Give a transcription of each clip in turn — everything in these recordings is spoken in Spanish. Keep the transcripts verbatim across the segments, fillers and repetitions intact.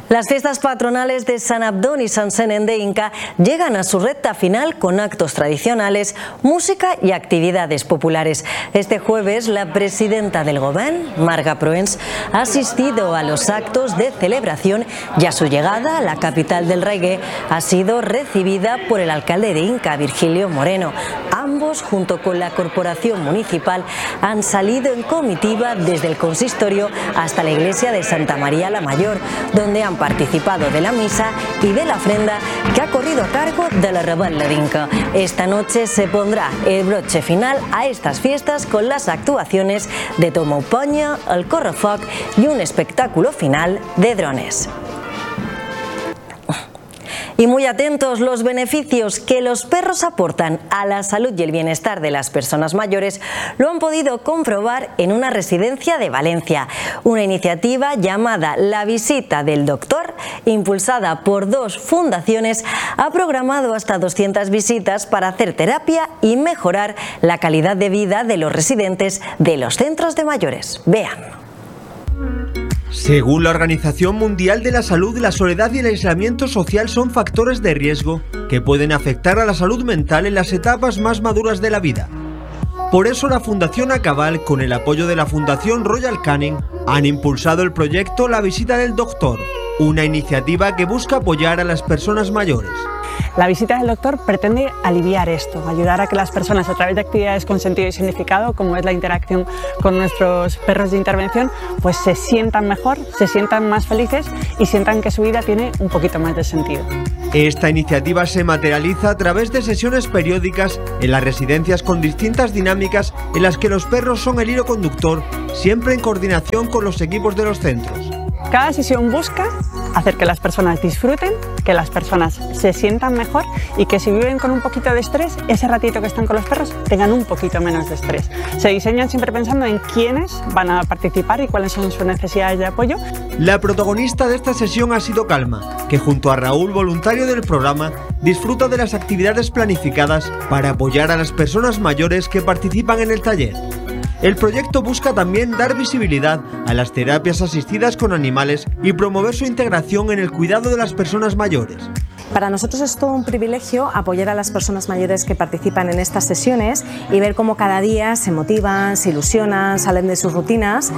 Las fiestas patronales de San Abdón y San Senén de Inca llegan a su recta final con actos tradicionales, música y actividades populares. Este jueves, la presidenta del Gobierno, Marga Proens, ha asistido a los actos de celebración y a su llegada a la capital del reggae ha sido recibida por el alcalde de Inca, Virgilio Moreno. Ambos, junto con la corporación municipal, han salido en comitiva desde el consistorio hasta la iglesia de Santa María la Mayor, donde han participado de la misa y de la ofrenda que ha corrido a cargo de la Rebel de Inca. Esta noche se pondrá el broche final a estas fiestas con las actuaciones de Tomaupoña, el Correfoc y un espectáculo final de drones. Y muy atentos, los beneficios que los perros aportan a la salud y el bienestar de las personas mayores lo han podido comprobar en una residencia de Valencia. Una iniciativa llamada La Visita del Doctor, impulsada por dos fundaciones, ha programado hasta doscientas visitas para hacer terapia y mejorar la calidad de vida de los residentes de los centros de mayores. Vean. Según la Organización Mundial de la Salud, la soledad y el aislamiento social son factores de riesgo que pueden afectar a la salud mental en las etapas más maduras de la vida. Por eso la Fundación Acabal, con el apoyo de la Fundación Royal Canin, han impulsado el proyecto La Visita del Doctor, una iniciativa que busca apoyar a las personas mayores. La visita del doctor pretende aliviar esto, ayudar a que las personas, a través de actividades con sentido y significado, como es la interacción con nuestros perros de intervención, pues se sientan mejor, se sientan más felices y sientan que su vida tiene un poquito más de sentido. Esta iniciativa se materializa a través de sesiones periódicas en las residencias con distintas dinámicas en las que los perros son el hilo conductor, siempre en coordinación con los equipos de los centros. Cada sesión busca hacer que las personas disfruten, que las personas se sientan mejor y que si viven con un poquito de estrés, ese ratito que están con los perros tengan un poquito menos de estrés. Se diseñan siempre pensando en quiénes van a participar y cuáles son sus necesidades de apoyo. La protagonista de esta sesión ha sido Calma, que junto a Raúl, voluntario del programa, disfruta de las actividades planificadas para apoyar a las personas mayores que participan en el taller. El proyecto busca también dar visibilidad a las terapias asistidas con animales y promover su integración en el cuidado de las personas mayores. Para nosotros es todo un privilegio apoyar a las personas mayores que participan en estas sesiones y ver cómo cada día se motivan, se ilusionan, salen de sus rutinas.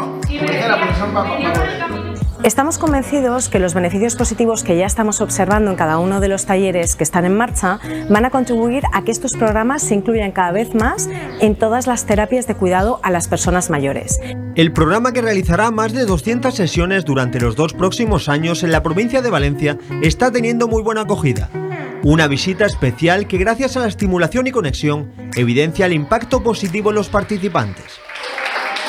Estamos convencidos que los beneficios positivos que ya estamos observando en cada uno de los talleres que están en marcha van a contribuir a que estos programas se incluyan cada vez más en todas las terapias de cuidado a las personas mayores. El programa, que realizará más de doscientas sesiones durante los dos próximos años en la provincia de Valencia, está teniendo muy buena acogida. Una visita especial que, gracias a la estimulación y conexión, evidencia el impacto positivo en los participantes.